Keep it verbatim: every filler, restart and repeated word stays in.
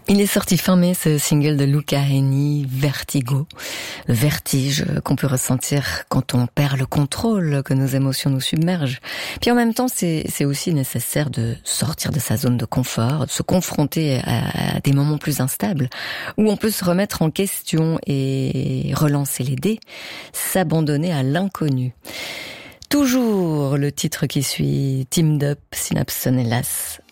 Il est sorti fin mai, ce single de Luca Hänni, Vertigo. Le vertige qu'on peut ressentir quand on perd le contrôle, que nos émotions nous submergent. Puis en même temps, c'est, c'est aussi nécessaire de sortir de sa zone de confort, de se confronter à, à des moments plus instables, où on peut se remettre en question et relancer les dés, s'abandonner à l'inconnu. Toujours le titre qui suit, Teamed Up, Synapson Hélas.